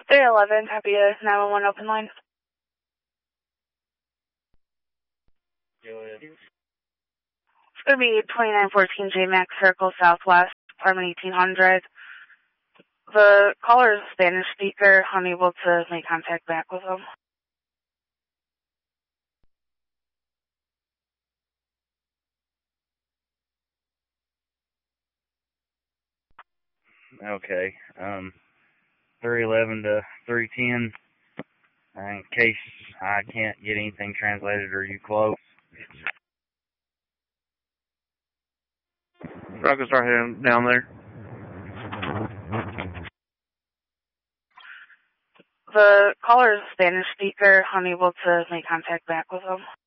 311, copy a 911 open line. It's going to be 2914 J Max Circle Southwest, apartment 1800. The caller is a Spanish speaker, unable to make contact back with them. Okay. 311 to 310. In case I can't get anything translated, are you close? I can start heading down there. The caller is a Spanish speaker, unable to make contact back with them.